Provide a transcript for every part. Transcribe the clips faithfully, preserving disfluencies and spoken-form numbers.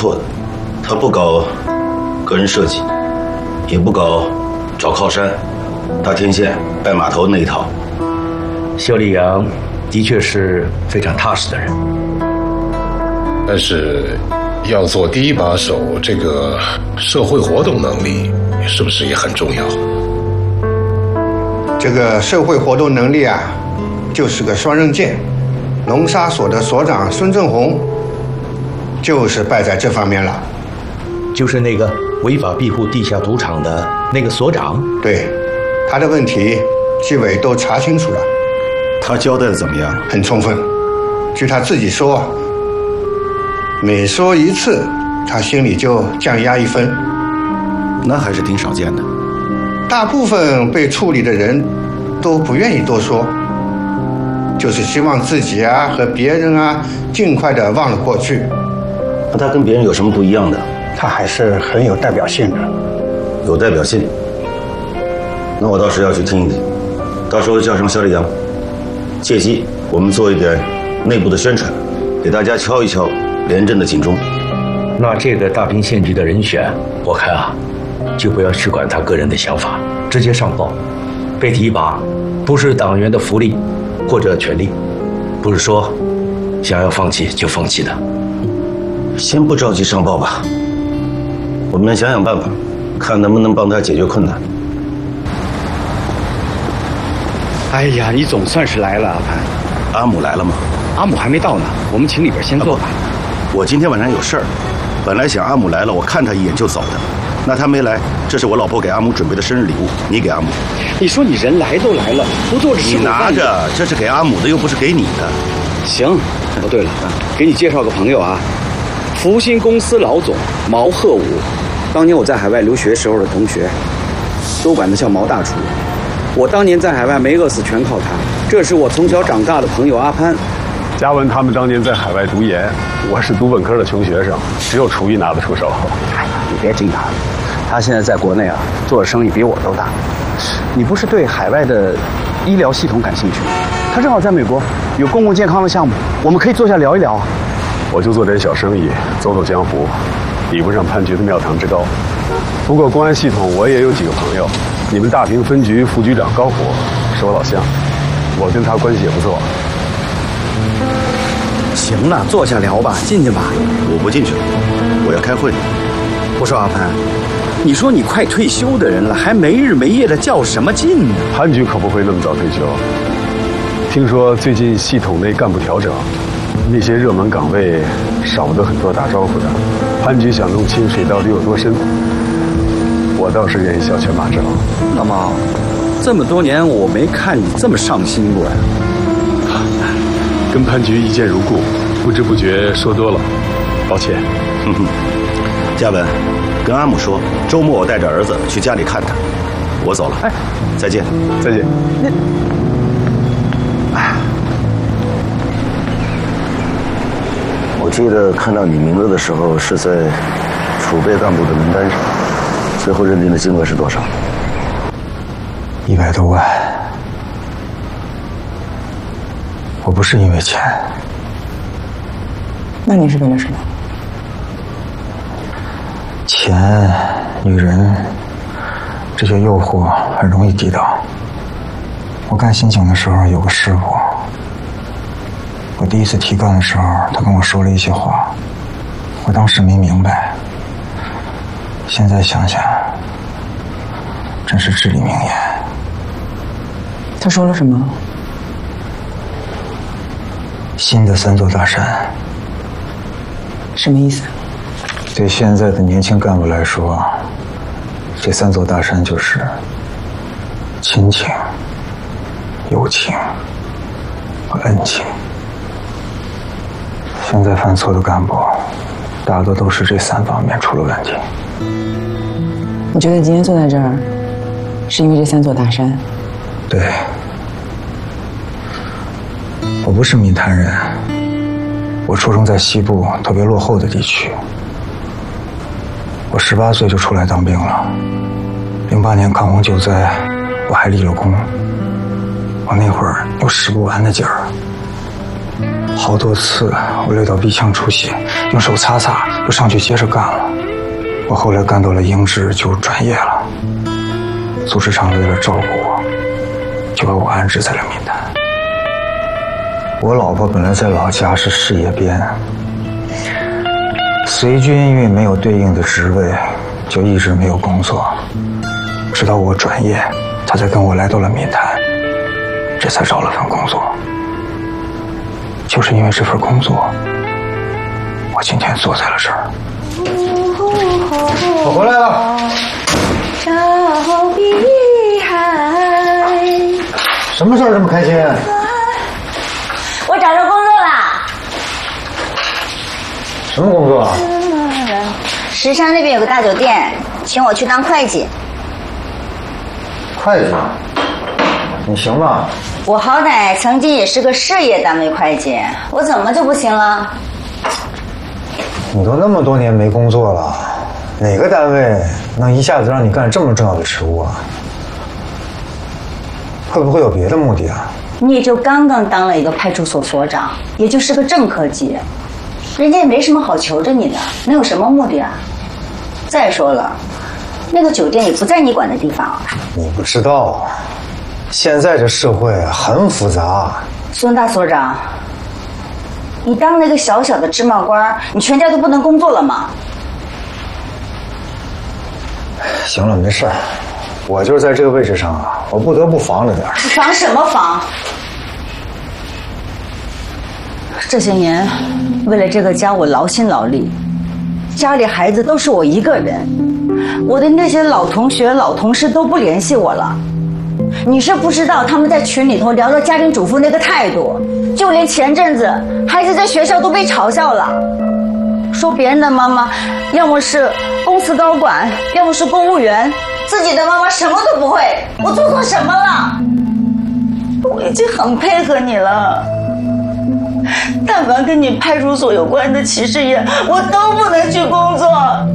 错的，他不搞个人设计，也不搞找靠山，大天线拜码头那一套。 肖立阳的确是非常踏实的人， 但是要做第一把手，这个社会活动能力是不是也很重要？ 这个社会活动能力啊，就是个双刃剑。龙沙所的所长孙正红就是败在这方面了。 就是那个违法庇护地下赌场的那个所长。 对，他的问题纪委都查清楚了。 他交代的怎么样？ 很充分。据他自己说啊，每说一次，他心里就降压一分。 那还是挺少见的。 大部分被处理的人都不愿意多说，就是希望自己啊和别人啊尽快的忘了过去。 那他跟别人有什么不一样的？ 他还是很有代表性的。 有代表性？那我到时要去听一听，到时候叫上肖立阳，借机我们做一点内部的宣传，给大家敲一敲廉政的警钟。 那这个大坪县局的人选，我看啊，就不要去管他个人的想法，直接上报。被提拔不是党员的福利或者权利，不是说想要放弃就放弃的。 先不着急上报吧，我们想想办法，看能不能帮他解决困难。 哎呀，你总算是来了，阿潘。 阿姆来了吗？ 阿姆还没到呢，我们请里边先坐吧。 我今天晚上有事儿，本来想阿姆来了，我看他一眼就走的。那他没来，这是我老婆给阿姆准备的生日礼物，你给阿姆。 你说你人来都来了，不坐着吃你拿着，这是给阿姆的，又不是给你的。 行。哦，对了，给你介绍个朋友啊，福星公司老总毛鹤武，当年我在海外留学时候的同学，都管他叫毛大厨。我当年在海外没饿死，全靠他。这是我从小长大的朋友阿潘。 嘉文他们当年在海外读研，我是读本科的穷学生，只有厨艺拿得出手。 哎呀，你别惊他了，他现在在国内啊做的生意比我都大。你不是对海外的医疗系统感兴趣吗？他正好在美国有公共健康的项目，我们可以坐下聊一聊啊。 我就做点小生意，走走江湖，比不上潘局的庙堂之高。不过公安系统我也有几个朋友，你们大坪分局副局长高虎是我老乡，我跟他关系也不错。 行了，坐下聊吧，进去吧。 我不进去，我要开会。 我说阿潘，你说你快退休的人了，还没日没夜的较什么劲呢？ 潘局可不会那么早退休。听说最近系统内干部调整，那些热门岗位少不得很多打招呼的。潘局想弄清谁到底有多深，我倒是愿意小犬马招。 老毛，这么多年我没看你这么上心过呀。 跟潘局一见如故，不知不觉说多了，抱歉。 哼哼，嘉文，跟阿姆说，周末我带着儿子去家里看他。我走了，哎，再见， 再见。 那，哎， 我记得看到你名字的时候是在储备干部的名单上，最后认定的金额是多少？ 一百多万。我不是因为钱。 那你是为了什么？ 钱、女人，这些诱惑很容易抵挡。我干刑警的时候有个师傅，我第一次提干的时候，他跟我说了一些话，我当时没明白，现在想想，真是至理名言。 他说了什么？ 新的三座大山。 什么意思？ 对现在的年轻干部来说，这三座大山就是亲情、友情和恩情。现在犯错的干部，大多都是这三方面出了问题。 你觉得今天坐在这儿，是因为这三座大山？ 对。我不是闽潭人，我出生在西部特别落后的地区。我十八岁就出来当兵了，零八年抗洪救灾，我还立了功。我那会儿有使不完的劲儿， 好多次我累到鼻腔出血，用手擦擦，又上去接着干了。我后来干到了英制就转业了。组织厂为了照顾我，就把我安置在了闽南。我老婆本来在老家是事业编，随军因为没有对应的职位，就一直没有工作。直到我转业，她才跟我来到了闽南，这才找了份工作。就是因为这份工作，我今天坐在了这儿。我回来了。 照碧海。 什么事儿这么开心？ 我找着工作啦。 什么工作啊？ 石山那边有个大酒店，请我去当会计。 会计？你行吗？ 我好歹曾经也是个事业单位会计，我怎么就不行了？ 你都那么多年没工作了，哪个单位能一下子让你干这么重要的职务啊？会不会有别的目的啊？ 你也就刚刚当了一个派出所所长，也就是个正科级，人家也没什么好求着你的，能有什么目的啊？再说了，那个酒店也不在你管的地方。 你不知道，现在这社会很复杂。 孙大所长，你当了一个小小的芝麻官，你全家都不能工作了吗？ 行了，没事儿，我就是在这个位置上啊，我不得不防着点儿。 防什么防？这些年，为了这个家，我劳心劳力，家里孩子都是我一个人，我的那些老同学、老同事都不联系我了。你是不知道，他们在群里头聊到家庭主妇那个态度，就连前阵子孩子在学校都被嘲笑了，说别人的妈妈要么是公司高管，要么是公务员，自己的妈妈什么都不会。我做错什么了？我已经很配合你了，但凡跟你派出所有关的歧视业，我都不能去工作。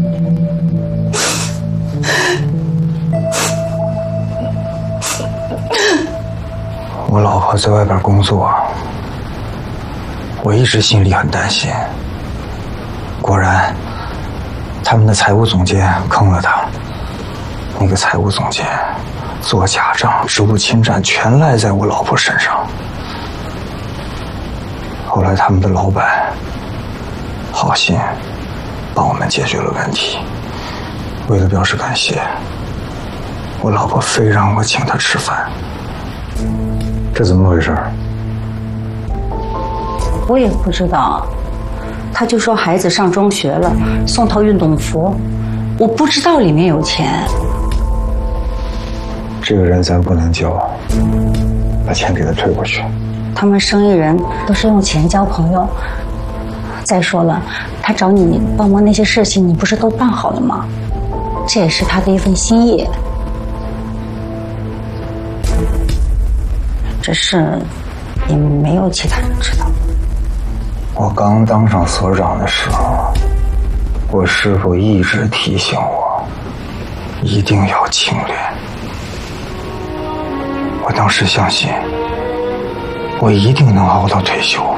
我老婆在外边工作，我一直心里很担心。果然，他们的财务总监坑了她。那个财务总监做假账、职务侵占，全赖在我老婆身上。后来他们的老板好心帮我们解决了问题。为了表示感谢，我老婆非让我请她吃饭。这怎么回事？ 我也不知道，他就说孩子上中学了，送套运动服，我不知道里面有钱。 这个人咱不能交，把钱给他退过去。 他们生意人都是用钱交朋友。再说了，他找你帮忙那些事情，你不是都办好了吗？这也是他的一份心意。只是也没有其他人知道。 我刚当上所长的时候，我师父一直提醒我，一定要清廉。我当时相信，我一定能熬到退休。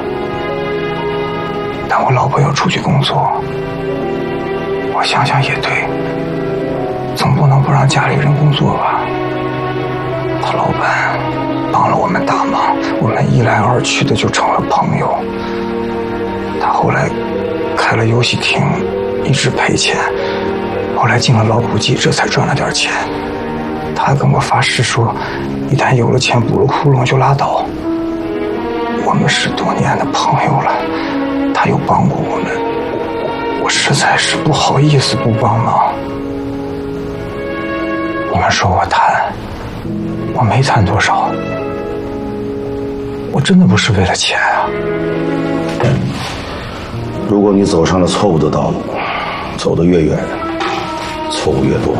但我老婆要出去工作，我想想也对，总不能不让家里人工作吧。他老板帮了我们大忙，我们一来二去的就成了朋友。他后来开了游戏厅，一直赔钱，后来进了劳保局，这才赚了点钱。他还跟我发誓说，一旦有了钱补了窟窿就拉倒。我们十多年的朋友了，他又帮过我们，我实在是不好意思不帮忙。你们说我贪，我没贪多少，我真的不是为了钱啊。 如果你走上了错误的道路，走得越远，错误越多。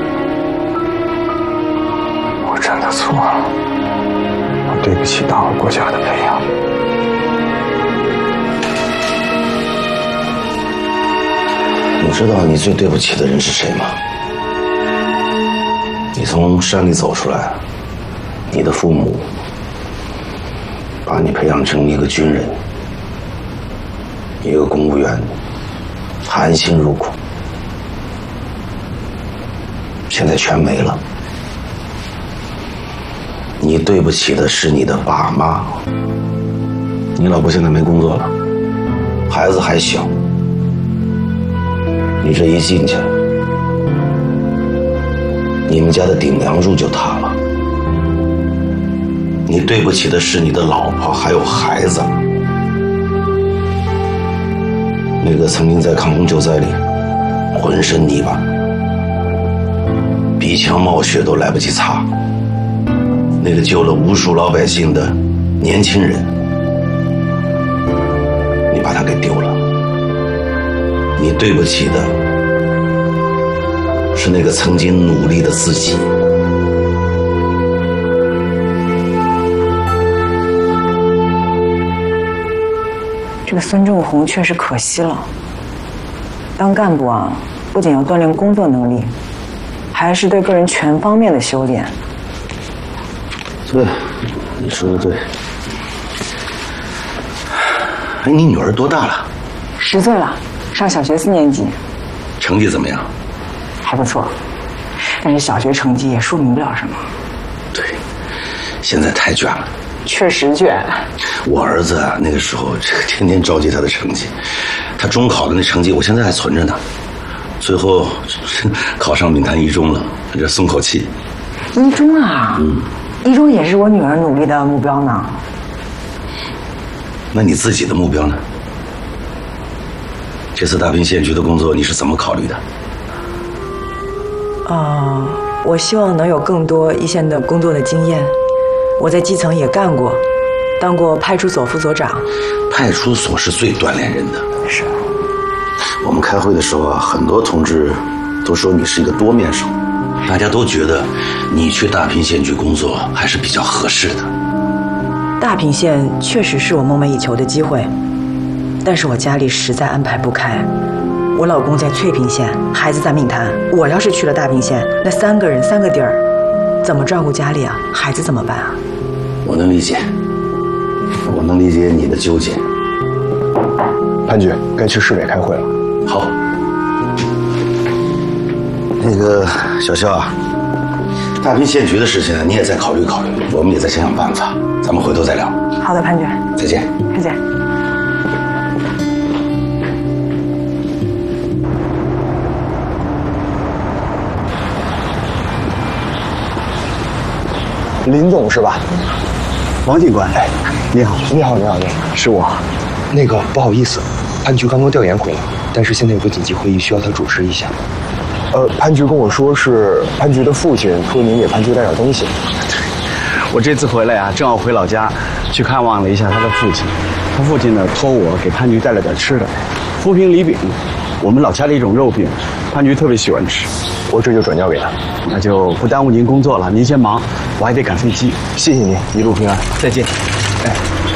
我真的错了，我对不起党和国家的培养。 你知道你最对不起的人是谁吗？你从山里走出来，你的父母把你培养成一个军人， 一个公务员，含辛茹苦，现在全没了。你对不起的是你的爸妈。你老婆现在没工作了，孩子还小，你这一进去，你们家的顶梁柱就塌了。你对不起的是你的老婆还有孩子。那个曾经在抗洪救灾里浑身泥巴，鼻腔冒血都来不及擦，那个救了无数老百姓的年轻人，你把他给丢了。你对不起的是那个曾经努力的自己。 这个孙正红确实可惜了。当干部啊，不仅要锻炼工作能力，还是对个人全方面的修炼。 对，你说的对。哎，你女儿多大了？ 十岁了，上小学四年级。 成绩怎么样？ 还不错，但是小学成绩也说明不了什么。 对，现在太卷了。 确实卷。 我儿子啊，那个时候这个天天着急他的成绩，他中考的那成绩我现在还存着呢。最后考上闽潭一中了，这松口气。 一中啊？ 嗯， 一中也是我女儿努力的目标呢。 那你自己的目标呢？这次大坪县局的工作你是怎么考虑的？ 啊、呃，我希望能有更多一线的工作的经验。我在基层也干过，当过派出所副所长。 派出所是最锻炼人的。 是。 我们开会的时候啊，很多同志都说你是一个多面手，大家都觉得你去大坪县局工作还是比较合适的。 大坪县确实是我梦寐以求的机会，但是我家里实在安排不开。我老公在翠屏县，孩子在闽潭，我要是去了大坪县，那三个人三个地儿，怎么照顾家里啊？孩子怎么办啊？ 我能理解，我能理解你的纠结。 潘局，该去市委开会了。 好。那个小肖啊，大坪县局的事情你也再考虑考虑，我们也再想想办法，咱们回头再聊。 好的，潘局。 再见。 再见。 林总是吧？王警官，哎，你好，你好，你好，你好，是我。那个不好意思，潘局刚刚调研回来，但是现在有个紧急会议需要他主持一下。 呃，潘局跟我说是潘局的父亲托您给潘局带点东西。 对，我这次回来啊，正好回老家去看望了一下他的父亲。他父亲呢托我给潘局带了点吃的，浮萍梨饼，我们老家的一种肉饼，潘局特别喜欢吃。 我这就转交给他。 那就不耽误您工作了，您先忙，我还得赶飞机。 谢谢您，一路平安。 再见。哎。